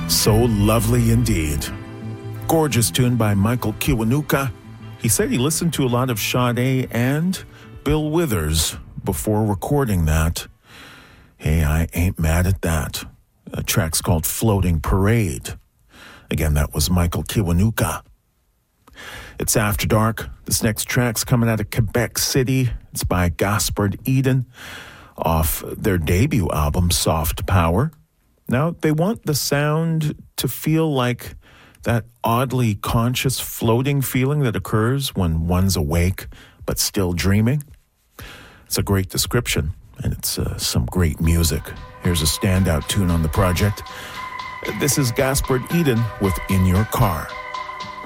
So lovely indeed. Gorgeous tune by Michael Kiwanuka. He said he listened to a lot of Sade and Bill Withers before recording that. Hey, I ain't mad at that. A track's called Floating Parade. Again, that was Michael Kiwanuka. It's After Dark. This next track's coming out of Quebec City. It's by Gaspard Eden off their debut album, Soft Power. Now, they want the sound to feel like that oddly conscious floating feeling that occurs when one's awake but still dreaming. It's a great description, and it's some great music. Here's a standout tune on the project. This is Gaspard Eden with In Your Car.